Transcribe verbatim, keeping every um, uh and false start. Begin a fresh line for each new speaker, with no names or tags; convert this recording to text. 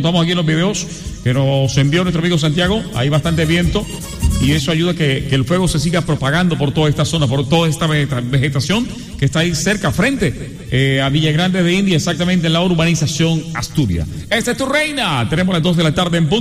notamos aquí en los videos que nos envió nuestro amigo Santiago. Hay bastante viento y eso ayuda a que, que el fuego se siga propagando por toda esta zona, por toda esta vegetación que está ahí cerca, frente eh, a Villa Grande de India, exactamente en la urbanización Asturias. Esta es tu reina. Tenemos las dos de la tarde en punto.